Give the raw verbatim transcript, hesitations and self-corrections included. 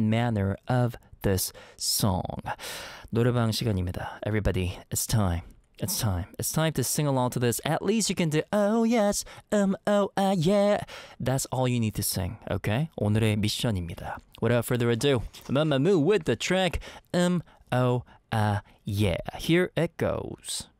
and manner of this song. 노래방 시간입니다. Everybody, it's time. It's time. It's time to sing along to this. At least you can do oh yes, um oh ah yeah. That's all you need to sing. Okay? 오늘의 미션입니다. Without further ado, Mamamoo with the track um oh ah yeah. Here it goes.